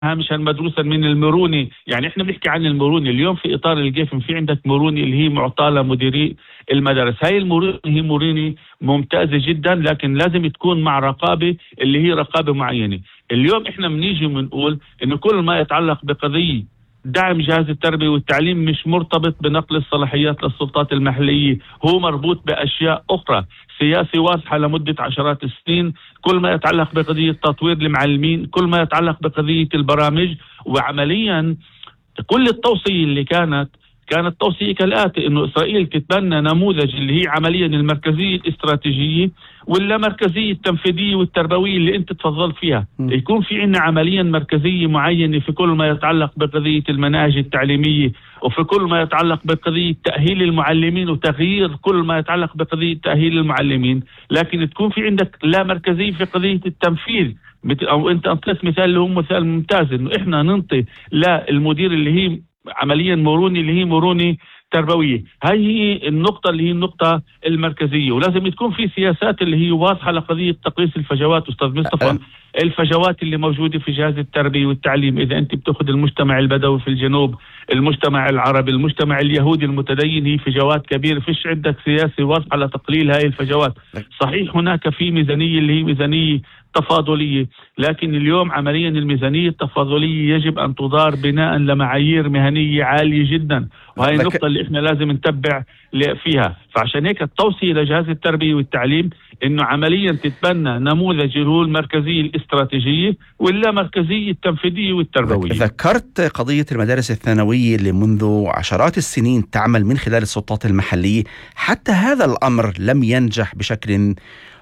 هامشا مدروسا من المرونة. يعني احنا بنحكي عن المرونة اليوم في إطار الجيفن، في عندك مرونة اللي هي معطاة لمديري المدارس. هاي المرونة هي مرونة ممتازة جدا، لكن لازم تكون مع رقابة اللي هي رقابة معينة. اليوم احنا بنيجي بنقول إنه كل ما يتعلق بقضية دعم جهاز التربية والتعليم مش مرتبط بنقل الصلاحيات للسلطات المحلية، هو مربوط بأشياء أخرى، سياسة واضحة لمدة عشرات السنين. كل ما يتعلق بقضية تطوير المعلمين، كل ما يتعلق بقضية البرامج. وعمليا كل التوصية اللي كانت توصية كالآتي: إنه إسرائيل تتبنى نموذج اللي هي عمليا المركزية الاستراتيجية واللامركزية التنفيذية والتربوية اللي أنت تفضلت فيها. يكون في عنا عمليا مركزية معينة في كل ما يتعلق بقضية المناهج التعليمية، وفي كل ما يتعلق بقضية تأهيل المعلمين وتغيير كل ما يتعلق بقضية تأهيل المعلمين، لكن تكون في عندك لا مركزية في قضية التنفيذ. أو أنت أنطيت مثال اللي هو مثال ممتاز، إنه إحنا ننطي للمدير اللي هي عمليا مرونة اللي هي مرونة تربوية. هاي هي النقطة اللي هي النقطة المركزية، ولازم تكون في سياسات اللي هي واضحة لقضية تقليص الفجوات. أستاذ مصطفى، الفجوات اللي موجودة في جهاز التربية والتعليم، إذا أنت بتأخذ المجتمع البدوي في الجنوب، المجتمع العربي، المجتمع اليهودي المتدين، هي فجوات كبيرة، فيش عندك سياسة واضحة لتقليل هاي الفجوات. صحيح هناك في ميزانية اللي هي ميزانية تفاضلية، لكن اليوم عمليا الميزانية التفاضلية يجب أن تدار بناء لمعايير مهنية عالية جدا، وهي النقطة اللي احنا لازم نتبع فيها. فعشان هيك التوصية لجهاز التربية والتعليم إنه عمليا تتبنى نموذج اللي هو المركزية الاستراتيجية واللا مركزية التنفيذية والتربوية. ذكرت قضية المدارس الثانوية اللي منذ عشرات السنين تعمل من خلال السلطات المحلية، حتى هذا الأمر لم ينجح بشكل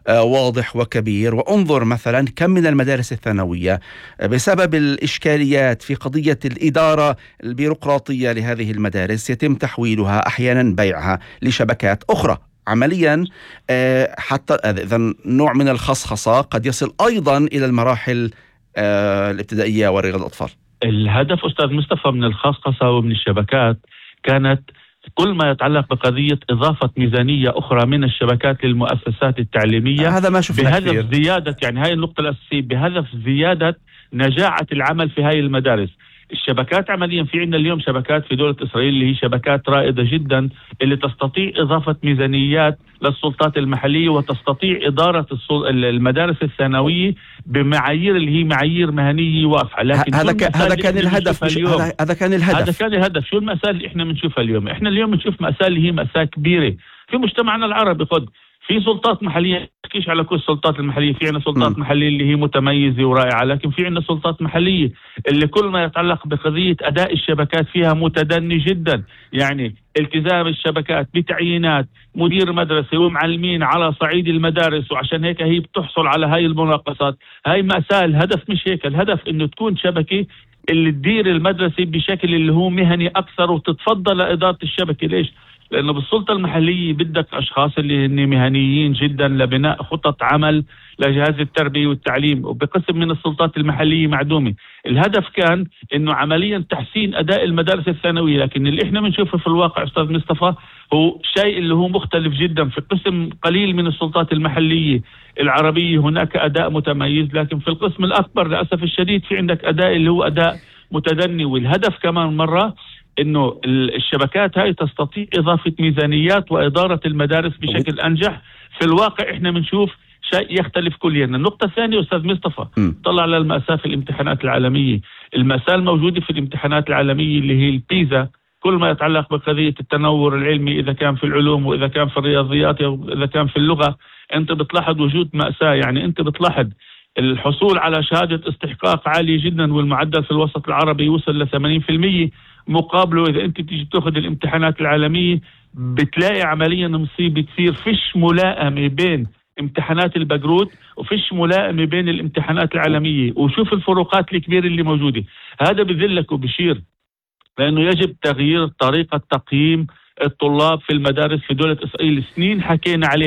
واضح وكبير. وانظر مثلا كم من المدارس الثانوية بسبب الإشكاليات في قضية الإدارة البيروقراطية لهذه المدارس يتم تحويلها، أحيانا بيعها لشبكات أخرى. عمليا حتى إذن نوع من الخصخصة قد يصل أيضا إلى المراحل الابتدائية ورياض الأطفال. الهدف أستاذ مصطفى من الخصخصة ومن الشبكات كانت كل ما يتعلق بقضية إضافة ميزانية أخرى من الشبكات للمؤسسات التعليمية، هذا ما شفنا بهدف كثير. زيادة، يعني هاي النقطة الأساسية، بهدف زيادة نجاعة العمل في هاي المدارس. الشبكات عمليا في عندنا اليوم شبكات في دولة إسرائيل اللي هي شبكات رائدة جدا، اللي تستطيع إضافة ميزانيات للسلطات المحلية وتستطيع إدارة المدارس الثانوية بمعايير اللي هي معايير مهنية واضحة. لكن هذا كان الهدف. هذا كان الهدف. شو المأساة اللي احنا بنشوفها اليوم؟ احنا اليوم بنشوف مأساة اللي هي مأساة كبيرة في مجتمعنا العربي. في سلطات محلية، تحكيش على كل السلطات المحلية، في عندنا سلطات محلية اللي هي متميزة ورائعة، لكن في عندنا سلطات محلية اللي كل ما يتعلق بقضية أداء الشبكات فيها متدني جدا. يعني التزام الشبكات بتعيينات مدير مدرسة ومعلمين على صعيد المدارس، وعشان هيك هي بتحصل على هاي المناقصات. هاي مأساة. الهدف مش هيك، الهدف إنه تكون شبكة اللي تدير المدرسة بشكل اللي هو مهني أكثر وتتفضل لإدارة الشبكة. ليش؟ لأنه بالسلطة المحلية بدك أشخاص اللي هن مهنيين جدا لبناء خطط عمل لجهاز التربية والتعليم، وبقسم من السلطات المحلية معدومة. الهدف كان إنه عمليا تحسين أداء المدارس الثانوية، لكن اللي إحنا بنشوفه في الواقع أستاذ مصطفى هو شيء اللي هو مختلف جدا. في قسم قليل من السلطات المحلية العربية هناك أداء متميز، لكن في القسم الأكبر للأسف الشديد في عندك أداء اللي هو أداء متدني. والهدف كمان مرة إنه الشبكات هاي تستطيع إضافة ميزانيات وإدارة المدارس بشكل أنجح. في الواقع إحنا بنشوف شيء يختلف كليا. النقطة الثانية أستاذ مصطفى، طلع على المأساة في الامتحانات العالمية. المأساة الموجودة في الامتحانات العالمية اللي هي البيزا، كل ما يتعلق بقضية التنور العلمي، إذا كان في العلوم وإذا كان في الرياضيات وإذا كان في اللغة، أنت بتلاحظ وجود مأساة. يعني أنت بتلاحظ الحصول على شهادة استحقاق عالية جدا، والمعدل في الوسط العربي وصل ل 80%، مقابله إذا أنت تيجي تأخذ الامتحانات العالمية بتلاقي عمليا مصيبة تصير فيش ملائمة بين امتحانات البقروت وفيش ملائمة بين الامتحانات العالمية. وشوف الفروقات الكبيرة اللي موجودة. هذا بذلك وبشير لأنه يجب تغيير طريقة تقييم الطلاب في المدارس في دولة إسرائيل. سنين حكينا عليها،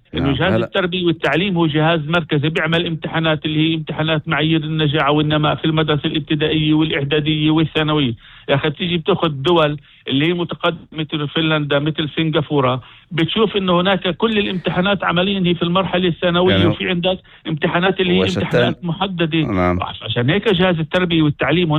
انه جهاز التربيه والتعليم هو جهاز مركزي بيعمل امتحانات اللي هي امتحانات معايير النجاعه والنماء في المدرسه الابتدائيه والاعداديه والثانويه. يا اخي تيجي بتاخذ دول اللي هي متقدمه مثل فنلندا مثل سنغافوره، بتشوف انه هناك كل الامتحانات عمليا هي في المرحله الثانويه يعني، وفي عندك امتحانات اللي هي امتحانات محدده. عشان هيك جهاز التربيه والتعليم